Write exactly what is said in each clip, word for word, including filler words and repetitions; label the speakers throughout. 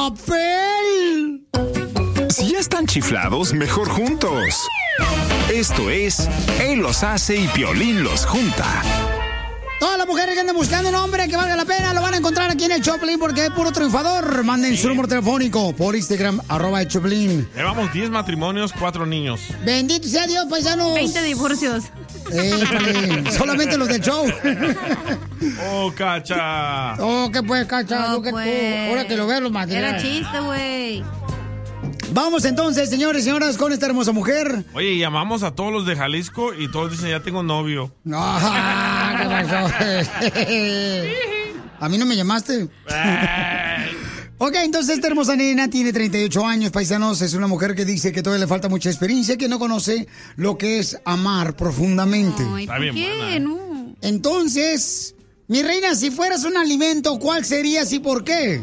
Speaker 1: papel!
Speaker 2: Si ya están chiflados, mejor juntos. Esto es Él los hace y Piolín los junta.
Speaker 1: Todas las mujeres que anden buscando un hombre que valga la pena lo van a encontrar aquí en el Choplin porque es puro triunfador. Manden su número telefónico por Instagram, arroba el Choplin.
Speaker 3: Llevamos diez matrimonios, cuatro niños.
Speaker 1: Bendito sea Dios, paisanos.
Speaker 4: veinte divorcios.
Speaker 1: Eh, solamente los del show.
Speaker 3: Oh, Cacha.
Speaker 1: Oh, ¿qué pues, Cacha?
Speaker 4: No,
Speaker 1: Lo que tú-
Speaker 4: pues.
Speaker 1: ahora que lo veas, los materiales.
Speaker 4: Era chiste, güey.
Speaker 1: Vamos entonces, señores y señoras, con esta hermosa mujer.
Speaker 3: Oye, llamamos a todos los de Jalisco y todos dicen, ya tengo novio.
Speaker 1: No, ¿qué pasó? ¿A mí no me llamaste? Ok, entonces esta hermosa nena tiene treinta y ocho años, paisanos. Es una mujer que dice que todavía le falta mucha experiencia, que no conoce lo que es amar profundamente.
Speaker 4: Ay,
Speaker 3: Está
Speaker 4: ¿por
Speaker 3: bien
Speaker 4: qué?
Speaker 3: buena.
Speaker 4: No.
Speaker 1: Entonces, mi reina, si fueras un alimento, ¿cuál serías y por qué?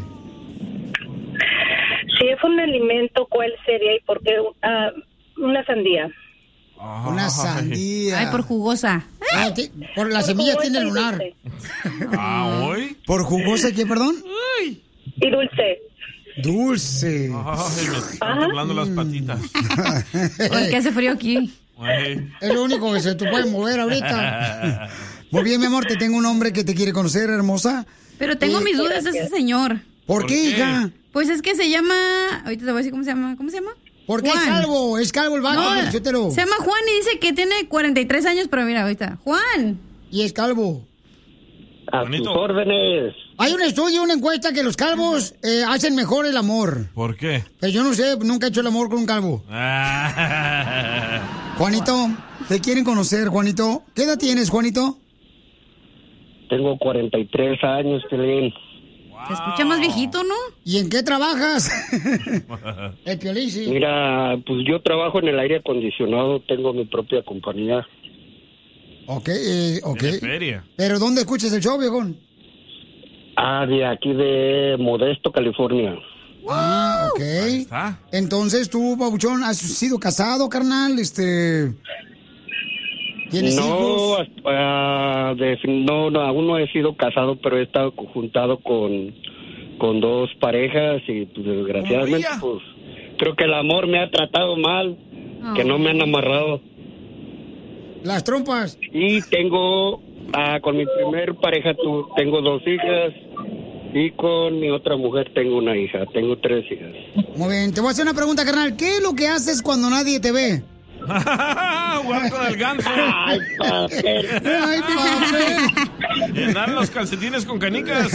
Speaker 5: Si es un alimento, ¿cuál sería y por qué? Ah, una sandía.
Speaker 1: Una
Speaker 3: Ay.
Speaker 1: sandía.
Speaker 4: Ay, por jugosa.
Speaker 1: Ah, ti- por la
Speaker 5: Por
Speaker 1: semilla
Speaker 5: jugosa
Speaker 1: tiene
Speaker 5: y
Speaker 1: lunar.
Speaker 5: dulce.
Speaker 3: Ah, ¿hoy?
Speaker 1: ¿Por jugosa qué, perdón?
Speaker 5: Y dulce.
Speaker 1: Dulce.
Speaker 3: Ay, me están temblando las patitas.
Speaker 4: Porque hace frío aquí.
Speaker 3: Ay.
Speaker 1: Es lo único que se te puede mover ahorita. Muy bien, mi amor, te tengo un hombre que te quiere conocer, hermosa.
Speaker 4: Pero tengo
Speaker 1: Sí,
Speaker 4: mis dudas de ese señor.
Speaker 1: ¿Por,
Speaker 3: ¿Por
Speaker 1: qué,
Speaker 3: qué?
Speaker 1: hija?
Speaker 4: Pues es que se llama... Ahorita te voy a decir cómo se llama. ¿Cómo se llama?
Speaker 1: Porque es
Speaker 4: Juan.
Speaker 1: calvo, es calvo el vato,
Speaker 4: No,
Speaker 1: Pelichotero.
Speaker 4: se llama Juan y dice que tiene cuarenta y tres años, pero mira, ahorita. Juan.
Speaker 1: Y es calvo.
Speaker 6: A
Speaker 3: Bonito.
Speaker 6: tus órdenes.
Speaker 1: Hay un estudio, una encuesta que los calvos eh, hacen mejor el amor.
Speaker 3: ¿Por qué?
Speaker 1: Pero yo no sé, nunca he hecho el amor con un calvo.
Speaker 3: Ah.
Speaker 1: Juanito, te quieren conocer, Juanito. ¿Qué edad tienes, Juanito?
Speaker 6: Tengo cuarenta y tres años, Piolín.
Speaker 4: Se escucha más viejito, ¿no?
Speaker 1: ¿Y en qué trabajas? El Piolín, sí.
Speaker 6: Mira, pues yo trabajo en el aire acondicionado, tengo mi propia compañía.
Speaker 1: Ok, eh, ok.
Speaker 3: Tiene feria.
Speaker 1: ¿Pero dónde escuchas el show, viejón?
Speaker 6: Ah, de aquí de Modesto, California.
Speaker 1: Ah, ok.
Speaker 3: Ahí está.
Speaker 1: Entonces tú, Pabuchón, ¿has sido casado, carnal? Este... ¿Tienes
Speaker 6: no,
Speaker 1: hijos?
Speaker 6: ah, de- no, no, aún no he sido casado, pero he estado juntado con, con dos parejas y pues desgraciadamente,
Speaker 3: Uy, ya.
Speaker 6: pues creo que el amor me ha tratado mal, que no me han amarrado.
Speaker 1: Las trompas.
Speaker 6: Y tengo, ah, con mi primer pareja tu, tengo dos hijas y con mi otra mujer tengo una hija, tengo tres hijas.
Speaker 1: Muy bien, te voy a hacer una pregunta, carnal. ¿Qué es lo que haces cuando nadie te ve?
Speaker 3: Jugar con el ganso.
Speaker 6: Ay, papel.
Speaker 1: ¡Ay, papel!
Speaker 3: Llenar los calcetines con canicas.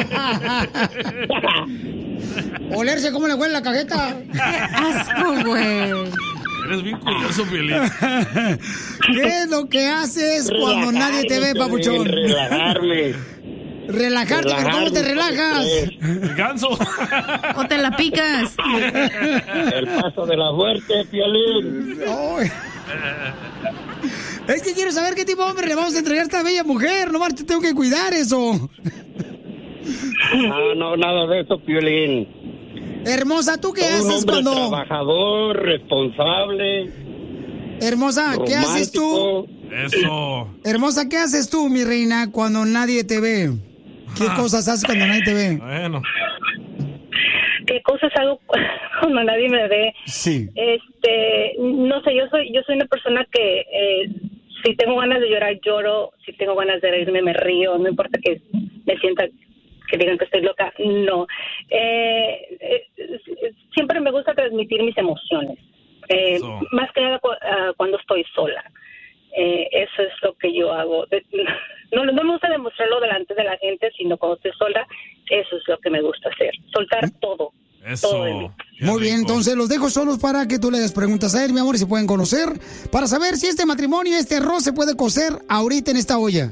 Speaker 1: Olerse cómo le huele la cajeta.
Speaker 4: Asco, güey.
Speaker 3: Eres bien curioso, Piolín.
Speaker 1: ¿Qué es lo que haces cuando nadie te ve,
Speaker 6: Relajarme,
Speaker 1: papuchón?
Speaker 6: Relajarme.
Speaker 1: Relajarte, pero ¿cómo te relajas?
Speaker 3: El ganso.
Speaker 4: O te la picas.
Speaker 6: El paso de la muerte, Piolín.
Speaker 1: Ay. Es que quiero saber qué tipo de hombre le vamos a entregar a esta bella mujer. No, te tengo que cuidar eso.
Speaker 6: No, no, nada de eso, Piolín.
Speaker 1: Hermosa, ¿tú qué
Speaker 6: Soy un
Speaker 1: haces
Speaker 6: hombre
Speaker 1: cuando...
Speaker 6: trabajador, responsable,
Speaker 1: Hermosa, ¿qué haces tú?
Speaker 6: romántico.
Speaker 3: Eso.
Speaker 1: Hermosa, ¿qué haces tú, mi reina, cuando nadie te ve? ¿Qué
Speaker 3: Ah.
Speaker 1: cosas haces cuando nadie te ve?
Speaker 3: Bueno.
Speaker 5: ¿Qué cosas hago cuando nadie me ve?
Speaker 1: Sí.
Speaker 5: Este, no sé, yo soy yo soy una persona que eh, si tengo ganas de llorar, lloro. Si tengo ganas de reírme, me río. No importa que me sienta, que digan que estoy loca. No. Eh, eh, siempre me gusta transmitir mis emociones. Eh,
Speaker 3: Eso.
Speaker 5: más que nada cu- ah, cuando estoy sola. Eh, eso es lo que yo hago. De- no, no me gusta demostrarlo delante de la gente, sino cuando estoy sola, eso es lo que me gusta hacer. Soltar todo. Todo de mí.
Speaker 3: Eso. Qué
Speaker 1: Muy bien,
Speaker 3: rico.
Speaker 1: entonces los dejo solos para que tú le hagas preguntas a él, mi amor, y se pueden conocer, para saber si este matrimonio, este arroz se puede cocer ahorita en esta olla.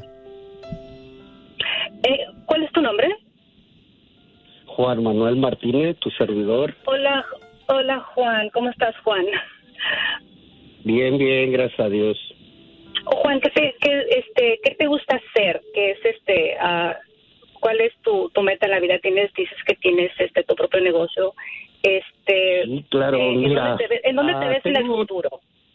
Speaker 5: Eh, ¿Cuál es tu nombre?
Speaker 6: Juan Manuel Martínez, tu servidor.
Speaker 5: Hola, hola Juan. ¿Cómo estás, Juan?
Speaker 6: Bien, bien, gracias a Dios.
Speaker 5: Juan, ¿qué te, qué, este, ¿qué te gusta hacer? ¿Qué es este, ah, cuál es tu, tu meta en la vida? Tienes, dices que tienes este tu propio negocio. Este,
Speaker 6: Sí, claro,
Speaker 5: eh, ¿en
Speaker 6: mira.
Speaker 5: dónde te, ve- ¿en dónde te
Speaker 6: ah,
Speaker 5: ves en el
Speaker 6: tengo-
Speaker 5: futuro?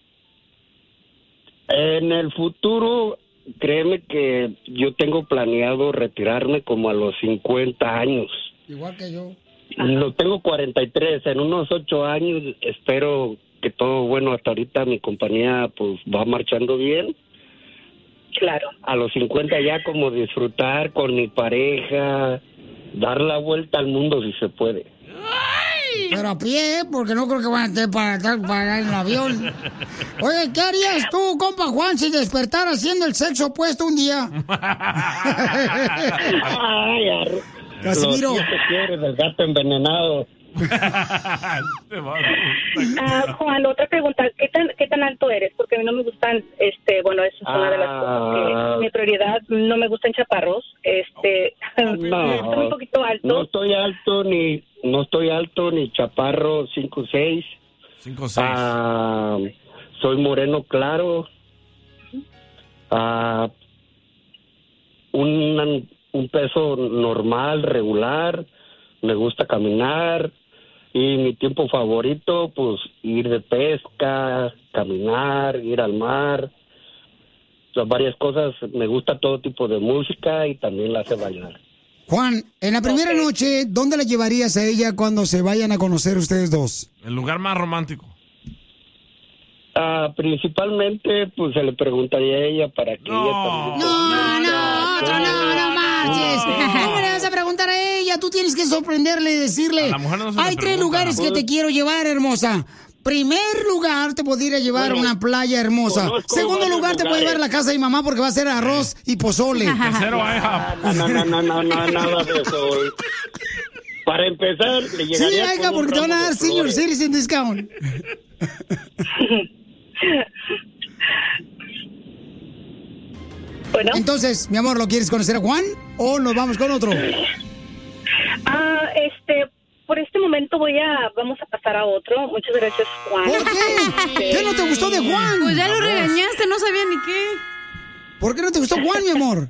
Speaker 6: En el futuro, créeme que yo tengo planeado retirarme como a los cincuenta años.
Speaker 1: Igual que yo.
Speaker 6: No, tengo cuarenta y tres. En unos ocho años espero que todo bueno. Hasta ahorita mi compañía pues va marchando bien.
Speaker 5: Claro.
Speaker 6: A los cincuenta ya como disfrutar con mi pareja, dar la vuelta al mundo si se puede.
Speaker 1: Pero a pie, porque no creo que van a tener para estar para en el avión. Oye, ¿qué harías tú, compa Juan, si despertaras haciendo el sexo opuesto un día?
Speaker 6: Ay, ar...
Speaker 1: Casimiro.
Speaker 6: Los siete quieres del gato envenenado.
Speaker 5: uh, Juan, otra pregunta, ¿qué tan qué tan alto eres? Porque a mí no me gustan, este, bueno, eso es una de las cosas que mi prioridad, no me gustan chaparros, este,
Speaker 6: no,
Speaker 5: estoy un poquito alto.
Speaker 6: No estoy alto ni no estoy alto ni chaparro, cinco seis.
Speaker 3: cinco seis.
Speaker 6: Uh, soy moreno claro. Uh, un un peso normal, regular. Me gusta caminar. Y mi tiempo favorito, pues, ir de pesca, caminar, ir al mar. Las varias cosas. Me gusta todo tipo de música y también la hace bailar.
Speaker 1: Juan, en la primera okay. noche, ¿dónde la llevarías a ella cuando se vayan a conocer ustedes dos?
Speaker 3: El lugar más romántico.
Speaker 6: Uh, principalmente, pues, se le preguntaría a ella para que
Speaker 3: no.
Speaker 6: ella también...
Speaker 1: No, no, otro no, no marches. No. ¿Cómo le vas a preguntar a ella? Tú tienes que sorprenderle y decirle...
Speaker 3: A la mujer no se
Speaker 1: hay tres lugares que te quiero llevar, hermosa. Primer lugar, te podría llevar bueno, a una playa hermosa. Segundo lugar, te puede llevar a la casa de mi mamá porque va a hacer arroz y pozole.
Speaker 3: Tercero,
Speaker 6: no, no, no, no, no, no, nada de eso. Para empezar, le llegaría
Speaker 1: sí, hija, porque te van a dar senior citizen discount.
Speaker 5: Bueno.
Speaker 1: Entonces, mi amor, ¿lo quieres conocer a Juan o nos vamos con otro?
Speaker 5: Ah, este... Por este momento voy a, vamos a pasar a otro. Muchas gracias, Juan.
Speaker 1: ¿Por qué? ¿Qué no te gustó de Juan?
Speaker 4: Pues ya lo regañaste, no sabía ni qué.
Speaker 1: ¿Por qué no te gustó Juan, mi amor?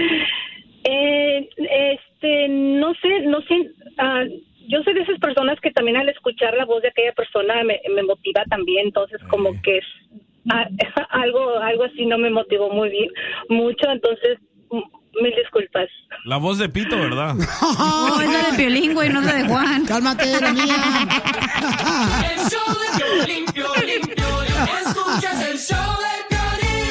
Speaker 5: Eh, este, no sé, no sé. Uh, yo soy de esas personas que también al escuchar la voz de aquella persona me, me motiva también. Entonces, como que es uh, algo, algo así no me motivó muy bien, mucho. Entonces, mil disculpas.
Speaker 3: La voz de Pito, ¿verdad?
Speaker 4: No, es la de Piolín, güey, no es la de Juan.
Speaker 1: Cálmate, la mía.
Speaker 7: El show de Piolín, Piolín, Piolín. Escuchas el show de Piolín.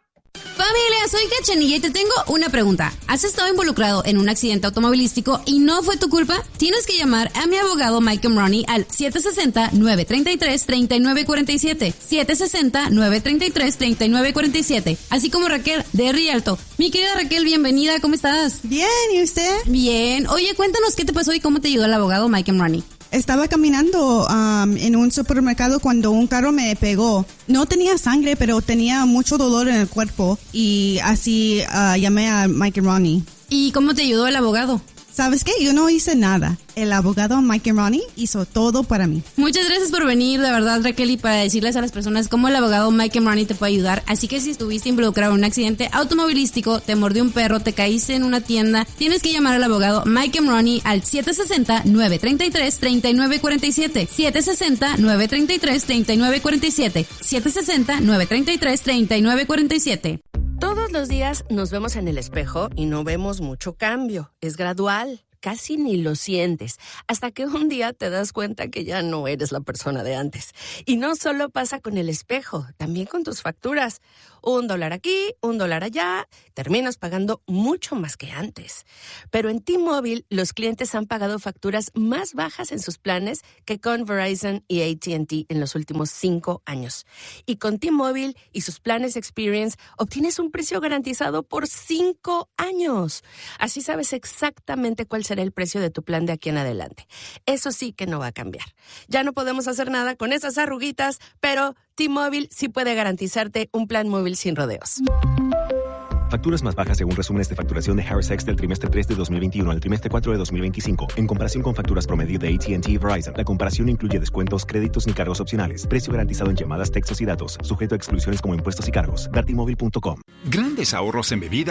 Speaker 8: Familia, soy Cachanilla y te tengo una pregunta. ¿Has estado involucrado en un accidente automovilístico y no fue tu culpa? Tienes que llamar a mi abogado Mike Romney al siete seis cero, nueve tres tres, tres nueve cuatro siete. siete seis cero, nueve tres tres, tres nueve cuatro siete. Así como Raquel de Rialto. Mi querida Raquel, bienvenida, ¿cómo estás?
Speaker 9: Bien, ¿y usted?
Speaker 8: Bien. Oye, cuéntanos qué te pasó y cómo te ayudó el abogado Mike Romney.
Speaker 9: Estaba caminando um, en un supermercado cuando un carro me pegó. No tenía sangre, pero tenía mucho dolor en el cuerpo y así uh, llamé a Mike Romney.
Speaker 8: ¿Y cómo te ayudó el abogado?
Speaker 9: ¿Sabes qué? Yo no hice nada. El abogado Mike Romney hizo todo para mí.
Speaker 8: Muchas gracias por venir, de verdad, Raquel, y para decirles a las personas cómo el abogado Mike Romney te puede ayudar. Así que si estuviste involucrado en un accidente automovilístico, te mordió un perro, te caíste en una tienda, tienes que llamar al abogado Mike Romney al siete seis cero, nueve tres tres, tres nueve cuatro siete. siete seis cero, nueve tres tres, tres nueve cuatro siete. siete seis cero, nueve tres tres, tres nueve cuatro siete.
Speaker 10: Todos los días nos vemos en el espejo y no vemos mucho cambio. Es gradual. Casi ni lo sientes, hasta que un día te das cuenta que ya no eres la persona de antes. Y no solo pasa con el espejo, también con tus facturas. Un dólar aquí, un dólar allá, terminas pagando mucho más que antes. Pero en T-Mobile, los clientes han pagado facturas más bajas en sus planes que con Verizon y A T and T en los últimos cinco años. Y con T-Mobile y sus planes Experience, obtienes un precio garantizado por cinco años. Así sabes exactamente cuál será el precio de tu plan de aquí en adelante. Eso sí que no va a cambiar. Ya no podemos hacer nada con esas arruguitas, pero T-Mobile sí puede garantizarte un plan móvil sin rodeos.
Speaker 11: Facturas más bajas según resúmenes de facturación de Harris X del trimestre tres de dos mil veintiuno al trimestre cuatro de dos mil veinticinco. En comparación con facturas promedio de A T and T y Verizon, la comparación incluye descuentos, créditos ni cargos opcionales. Precio garantizado en llamadas, textos y datos. Sujeto a exclusiones como impuestos y cargos. Dar T Mobile punto com.
Speaker 2: Grandes ahorros en bebidas